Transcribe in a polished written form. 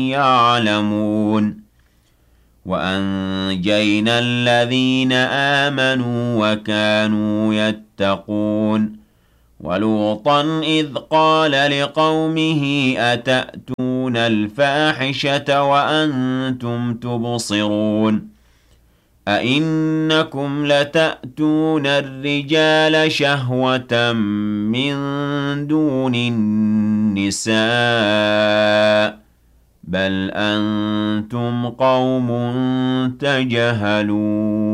يعلمون وأنجينا الذين آمنوا وكانوا يتقون ولوطا إذ قال لقومه أتأتون الفاحشة وأنتم تبصرون أئنكم لتأتون الرجال شهوة من دون النساء بل أنتم قوم تجهلون